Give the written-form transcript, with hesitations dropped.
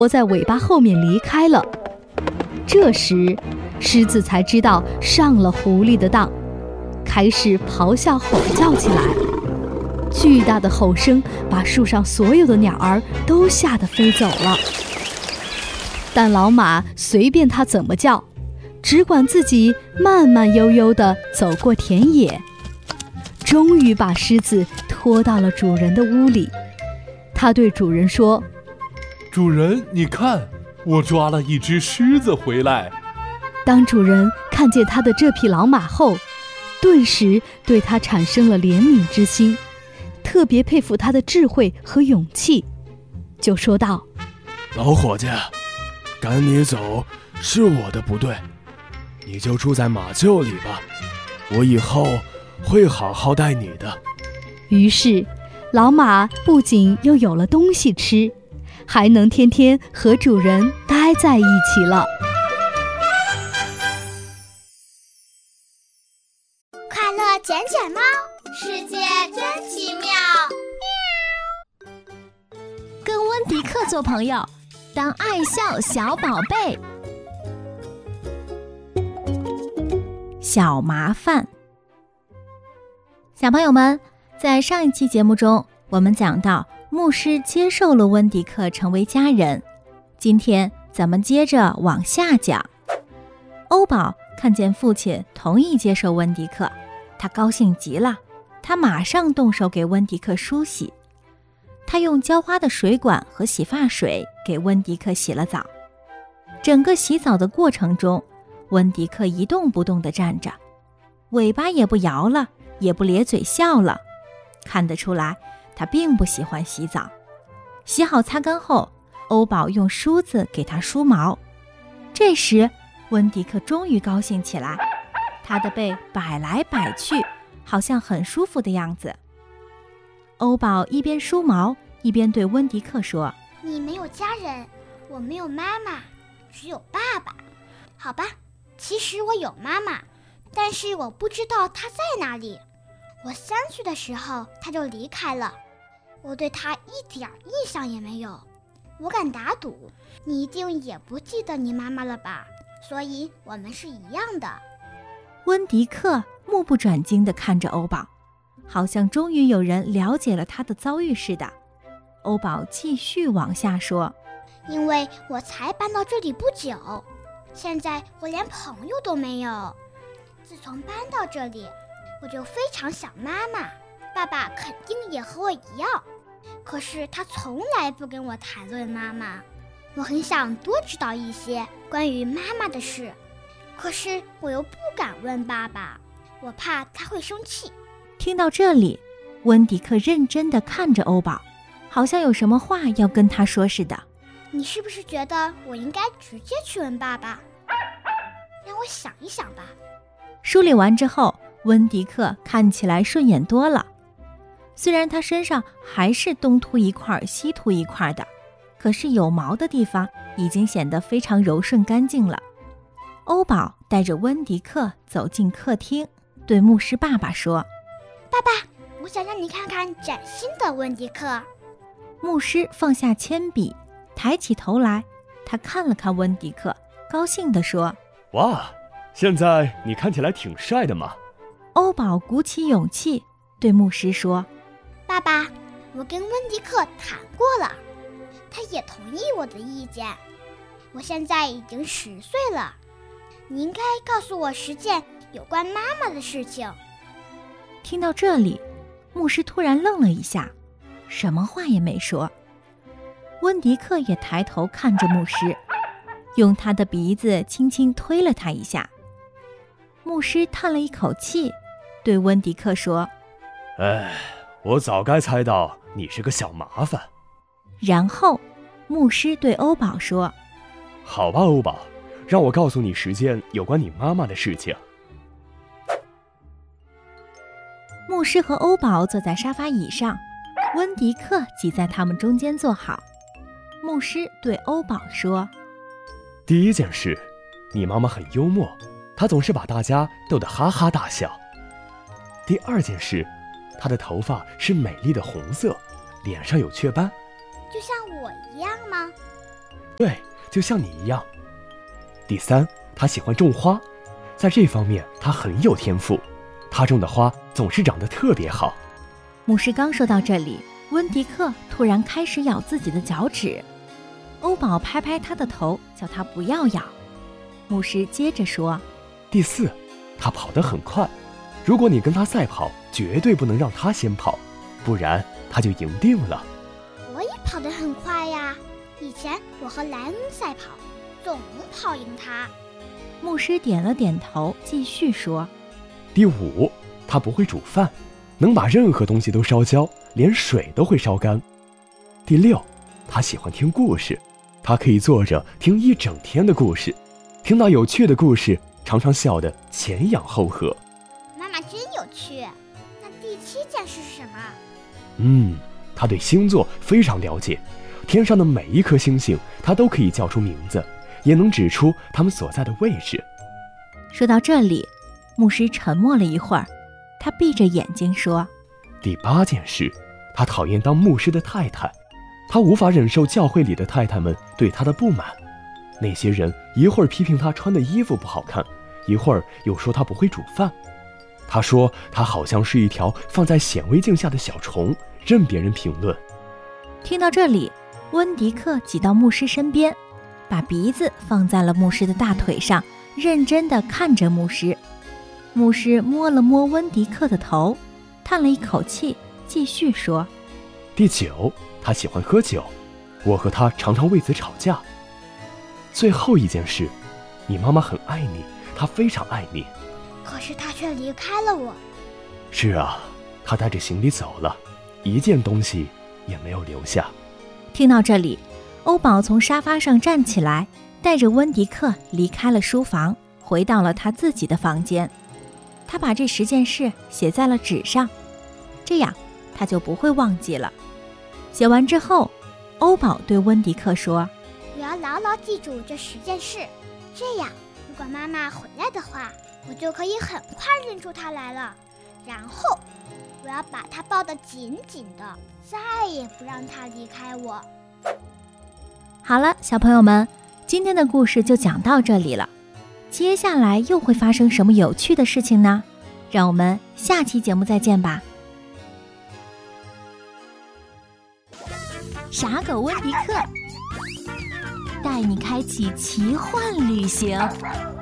躲在尾巴后面离开了。这时，狮子才知道上了狐狸的当，开始咆哮吼叫起来。巨大的吼声把树上所有的鸟儿都吓得飞走了。但老马随便它怎么叫，只管自己慢慢悠悠地走过田野，终于把狮子拖到了主人的屋里。他对主人说： 主人，你看，我抓了一只狮子回来。 当主人看见他的这匹老马后，顿时对他产生了怜悯之心，特别佩服他的智慧和勇气，就说道： 老伙计，赶你走是我的不对，你就住在马厩里吧，我以后会好好待你的。 于是老马不仅又有了东西吃，还能天天和主人待在一起了。 快乐捡捡猫，世界真奇妙。 跟温迪克做朋友，当爱笑小宝贝。小麻烦。小朋友们，在上一期节目中，我们讲到牧师接受了温迪克成为家人。今天咱们接着往下讲。欧宝看见父亲同意接受温迪克，他高兴极了，他马上动手给温迪克梳洗。他用浇花的水管和洗发水给温迪克洗了澡。整个洗澡的过程中，温迪克一动不动地站着，尾巴也不摇了，也不咧嘴笑了。看得出来，他并不喜欢洗澡。洗好擦干后，欧宝用梳子给他梳毛。这时，温迪克终于高兴起来，他的背摆来摆去，好像很舒服的样子。欧宝一边梳毛，一边对温迪克说： 你没有家人，我没有妈妈，只有爸爸。好吧，其实我有妈妈，但是我不知道她在哪里。我3岁的时候她就离开了，我对她一点印象也没有。我敢打赌，你一定也不记得你妈妈了吧？所以我们是一样的。 温迪克目不转睛地看着欧宝，好像终于有人了解了他的遭遇似的。欧宝继续往下说： 因为我才搬到这里不久，现在我连朋友都没有。自从搬到这里，我就非常想妈妈，爸爸肯定也和我一样，可是他从来不跟我谈论妈妈。我很想多知道一些关于妈妈的事，可是我又不敢问爸爸，我怕他会生气。 听到这里，温迪克认真地看着欧宝，好像有什么话要跟他说似的。 你是不是觉得我应该直接去问爸爸？让我想一想吧。 梳理完之后，温迪克看起来顺眼多了。虽然他身上还是东秃一块西秃一块的，可是有毛的地方已经显得非常柔顺干净了。欧宝带着温迪克走进客厅，对牧师爸爸说： 爸爸，我想让你看看崭新的温迪克。 牧师放下铅笔，抬起头来，他看了看温迪克，高兴地说： 哇，现在你看起来挺帅的嘛。 欧宝鼓起勇气对牧师说： 爸爸，我跟温迪克谈过了，他也同意我的意见。我现在已经10岁了，你应该告诉我10件有关妈妈的事情。 听到这里，牧师突然愣了一下，什么话也没说。温迪克也抬头看着牧师，用他的鼻子轻轻推了他一下。牧师叹了一口气，对温迪克说： 哎，我早该猜到你是个小麻烦。 然后牧师对欧宝说： 好吧，欧宝，让我告诉你10件有关你妈妈的事情。 牧师和欧宝坐在沙发椅上，温迪克挤在他们中间坐好。牧师对欧宝说： 第一件事，你妈妈很幽默，她总是把大家逗得哈哈大笑。第二件事，她的头发是美丽的红色，脸上有雀斑。 就像我一样吗？ 对，就像你一样。第3，他喜欢种花，在这方面他很有天赋，他种的花总是长得特别好。 牧师刚说到这里，温迪克突然开始咬自己的脚趾，欧宝拍拍他的头，叫他不要咬。牧师接着说， 第4，他跑得很快，如果你跟他赛跑，绝对不能让他先跑，不然他就赢定了。 我也跑得很快呀，以前我和莱恩赛跑，总能跑赢他。 牧师点了点头，继续说， 第5，他不会煮饭，能把任何东西都烧焦，连水都会烧干。第6，他喜欢听故事，他可以坐着听一整天的故事，听到有趣的故事，常常笑得前仰后合。 妈妈真有趣。那第7件事是什么？ 他对星座非常了解，天上的每一颗星星他都可以叫出名字，也能指出他们所在的位置。 说到这里，牧师沉默了一会儿，他闭着眼睛说， 第8件事，他讨厌当牧师的太太，他无法忍受教会里的太太们对他的不满。那些人一会儿批评他穿的衣服不好看，一会儿又说他不会煮饭。他说他好像是一条放在显微镜下的小虫，任别人评论。 听到这里，温迪克挤到牧师身边，把鼻子放在了牧师的大腿上，认真地看着牧师。牧师摸了摸温迪克的头，叹了一口气，继续说， 第9，他喜欢喝酒，我和他常常为此吵架。最后一件事，你妈妈很爱你，她非常爱你， 可是她却离开了我。 是啊，她带着行李走了，一件东西也没有留下。 听到这里，欧宝从沙发上站起来，带着温迪克离开了书房，回到了他自己的房间。他把这10件事写在了纸上，这样他就不会忘记了。写完之后，欧宝对温迪克说， 我要牢牢记住这10件事，这样如果妈妈回来的话，我就可以很快认出她来了。然后我要把她抱得紧紧的，再也不让她离开我。 好了，小朋友们，今天的故事就讲到这里了。接下来又会发生什么有趣的事情呢？让我们下期节目再见吧。傻狗温迪克带你开启奇幻旅行。